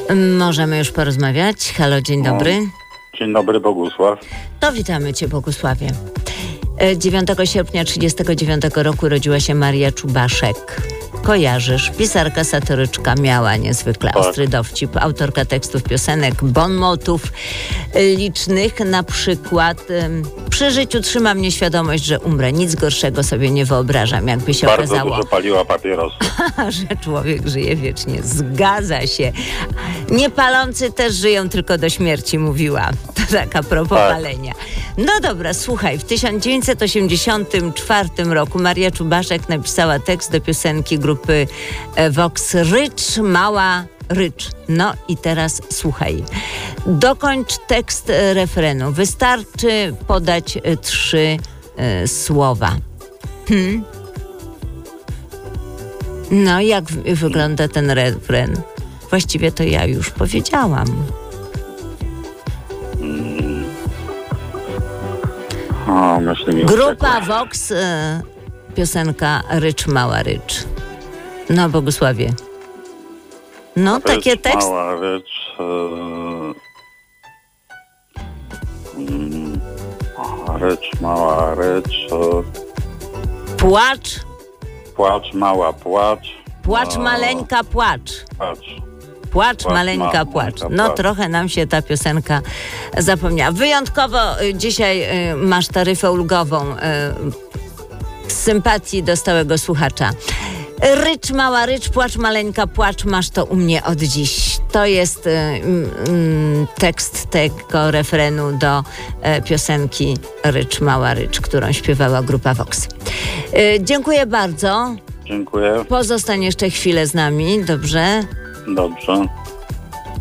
Możemy już porozmawiać. Halo, dzień dobry. Dzień dobry, Bogusław. To witamy Cię, Bogusławie. 9 sierpnia 1939 roku urodziła się Maria Czubaszek. Kojarzysz? Pisarka, satyryczka, miała niezwykle ostry dowcip, autorka tekstów piosenek, bonmotów licznych, na przykład przy życiu trzyma mnie świadomość, że umrę. Nic gorszego sobie nie wyobrażam, jakby się Bardzo okazało. dużo paliła papierosy. Że człowiek żyje wiecznie. Zgadza się. Niepalący też żyją tylko do śmierci, mówiła. To tak a propos palenia. No dobra, słuchaj, w 1984 roku Maria Czubaszek napisała tekst do piosenki grupy Vox Rycz, Mała Rycz. No i teraz słuchaj. Dokończ tekst refrenu. Wystarczy podać 3 słowa. No, jak wygląda ten refren? Właściwie to ja już powiedziałam. Grupa Vox, piosenka Rycz, Mała Rycz. No, Bogusławie. No, Rycz, takie teksty. Mała Rycz. Rycz, Mała Rycz. Płacz. Płacz, mała, płacz. Płacz, maleńka, płacz. Płacz, maleńka, płacz. No trochę nam się ta piosenka zapomniała. Wyjątkowo dzisiaj masz taryfę ulgową z sympatii do stałego słuchacza. Rycz, mała rycz, płacz, maleńka, płacz, masz to u mnie od dziś. To jest tekst tego refrenu do piosenki Rycz, mała rycz, którą śpiewała grupa Vox. Dziękuję bardzo. Dziękuję. Pozostań jeszcze chwilę z nami, dobrze? Dobrze.